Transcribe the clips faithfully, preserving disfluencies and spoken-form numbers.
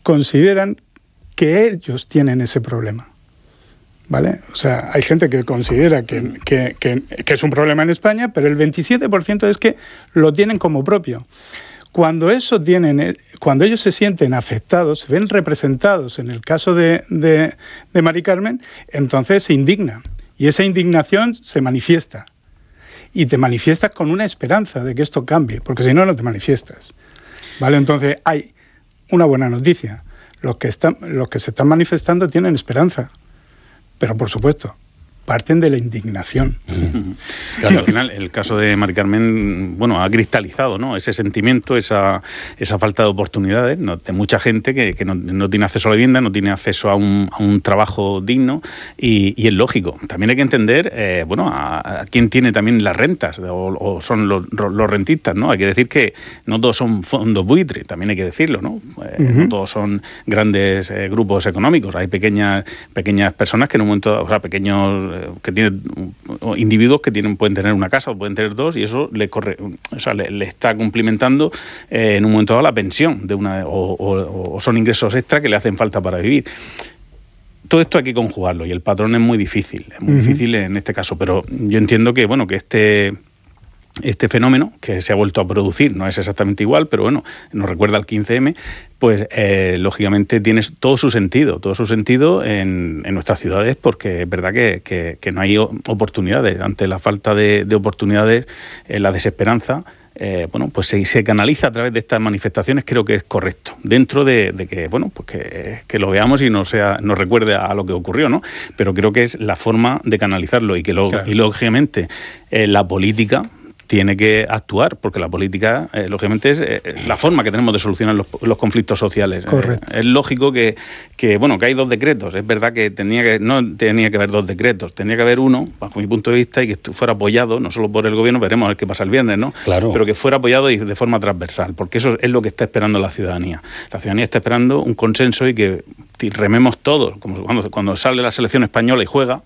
consideran que ellos tienen ese problema. ¿Vale? O sea, hay gente que considera que, que, que, que es un problema en España, pero el veintisiete por ciento es que lo tienen como propio. Cuando eso tienen, cuando ellos se sienten afectados, se ven representados en el caso de, de, de Mari Carmen, entonces se indignan. Y esa indignación se manifiesta. Y te manifiestas con una esperanza de que esto cambie, porque si no, no te manifiestas. ¿Vale? Entonces hay una buena noticia. Los que están, los que se están manifestando tienen esperanza. Pero, por supuesto, parten de la indignación. Claro, al final, el caso de Mari Carmen, bueno, ha cristalizado, ¿no?, ese sentimiento, esa, esa falta de oportunidades, ¿no?, de mucha gente que, que no, no tiene acceso a la vivienda, no tiene acceso a un, a un trabajo digno, y, y es lógico. También hay que entender, eh, bueno, a, a quién tiene también las rentas, o, o son los, los rentistas, ¿no? Hay que decir que no todos son fondos buitre, también hay que decirlo, ¿no? Eh, uh-huh. No todos son grandes eh, grupos económicos, hay pequeñas, pequeñas personas que en un momento, o sea, pequeños que tienen individuos que tienen pueden tener una casa o pueden tener dos, y eso le corre, o sea, le, le está cumplimentando eh, en un momento dado la pensión de una o, o, o son ingresos extra que le hacen falta para vivir. Todo esto hay que conjugarlo y el patrón es muy difícil, es muy uh-huh. difícil en este caso, pero yo entiendo que bueno que este Este fenómeno, que se ha vuelto a producir, no es exactamente igual, pero bueno, nos recuerda al quince eme, pues eh, lógicamente tiene todo su sentido, todo su sentido en, en nuestras ciudades, porque es verdad que, que, que no hay oportunidades. Ante la falta de, de oportunidades, eh, la desesperanza, eh, bueno, pues se, se canaliza a través de estas manifestaciones, creo que es correcto, dentro de, de que, bueno, pues que, que lo veamos y no sea, nos recuerde a lo que ocurrió, ¿no? Pero creo que es la forma de canalizarlo y que lo, claro. y lógicamente eh, la política tiene que actuar, porque la política, eh, lógicamente, es eh, la forma que tenemos de solucionar los, los conflictos sociales. Correcto. Eh, es lógico que, que, bueno, que hay dos decretos. Es verdad que tenía que no tenía que haber dos decretos, tenía que haber uno, bajo mi punto de vista, y que fuera apoyado, no solo por el gobierno, veremos a ver qué pasa el viernes, ¿no? Claro. Pero que fuera apoyado y de forma transversal, porque eso es lo que está esperando la ciudadanía. La ciudadanía está esperando un consenso y que rememos todos, como cuando, cuando sale la selección española y juega,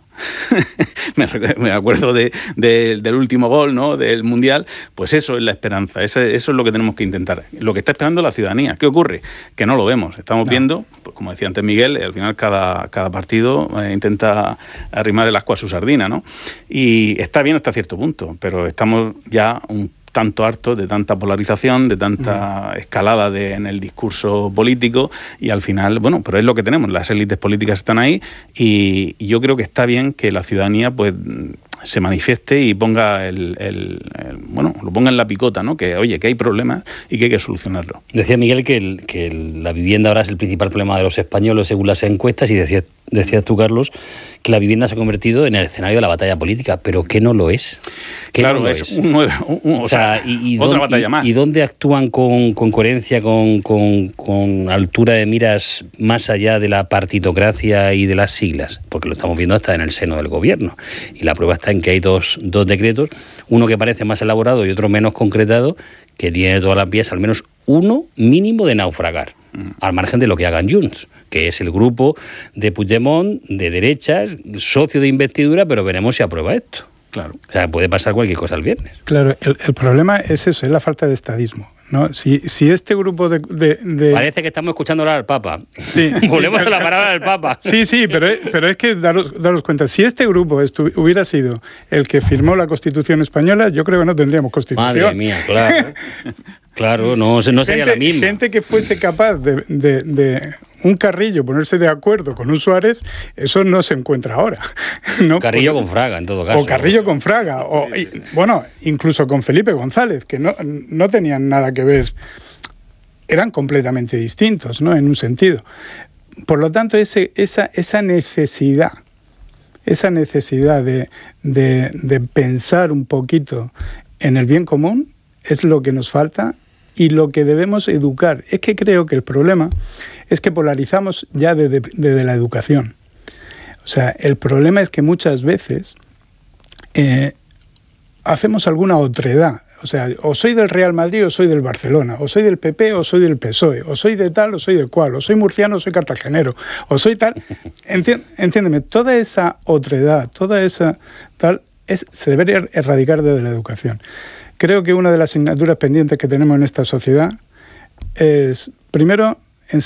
me, me acuerdo de, de, del último gol, ¿no?, del Mundial, pues eso es la esperanza, eso, eso es lo que tenemos que intentar, lo que está esperando la ciudadanía. ¿Qué ocurre? Que no lo vemos, estamos no. viendo, pues, como decía antes Miguel, al final cada, cada partido eh, intenta arrimar el ascua a su sardina, ¿no? Y está bien hasta cierto punto, pero estamos ya un tanto harto de tanta polarización, de tanta uh-huh. escalada de, en el discurso político, y al final, bueno, pero es lo que tenemos, las élites políticas están ahí, y, y yo creo que está bien que la ciudadanía pues se manifieste y ponga el, el, el bueno, lo ponga en la picota, ¿no? Que oye, que hay problemas y que hay que solucionarlo. Decía Miguel que, el, que el, la vivienda ahora es el principal problema de los españoles según las encuestas, y decías decías tú, Carlos, que la vivienda se ha convertido en el escenario de la batalla política, pero ¿qué no lo es? ¿Qué claro, no lo es, es? Un, un, un, o sea, y, y otra don, batalla y, más. ¿Y dónde actúan con, con coherencia, con, con, con altura de miras más allá de la partitocracia y de las siglas? Porque lo estamos viendo hasta en el seno del gobierno. Y la prueba está en que hay dos, dos decretos, uno que parece más elaborado y otro menos concretado, que tiene todas las vías, al menos uno mínimo de naufragar, mm. al margen de lo que hagan Junts, que es el grupo de Puigdemont, de derechas, socio de investidura, pero veremos si aprueba esto. Claro. O sea, puede pasar cualquier cosa el viernes. Claro, el, el problema es eso, es la falta de estadismo, ¿no? Si, si este grupo de, de, de... Parece que estamos escuchando hablar al Papa. Sí, Volvemos sí, a la palabra del Papa. Sí, sí, pero, pero es que daros, daros cuenta, si este grupo estu- hubiera sido el que firmó la Constitución española, yo creo que no tendríamos Constitución. Madre mía, claro. Claro, no, no sería gente, la misma. Gente que fuese capaz de, de, de un Carrillo ponerse de acuerdo con un Suárez, eso no se encuentra ahora, ¿no? Carrillo Porque, con Fraga, en todo caso. O Carrillo con Fraga, o y, bueno, incluso con Felipe González, que no, no tenían nada que ver, eran completamente distintos, ¿no?, en un sentido. Por lo tanto, ese, esa, esa necesidad, esa necesidad de, de, de pensar un poquito en el bien común es lo que nos falta y lo que debemos educar. Es que creo que el problema es que polarizamos ya desde, desde la educación. O sea, el problema es que muchas veces eh, hacemos alguna otredad. O sea, o soy del Real Madrid o soy del Barcelona, o soy del P P o soy del P S O E, o soy de tal o soy de cual, o soy murciano o soy cartagenero, o soy tal. Enti- entiéndeme, toda esa otredad, toda esa tal, es, se debería erradicar desde la educación. Creo que una de las asignaturas pendientes que tenemos en esta sociedad es, primero,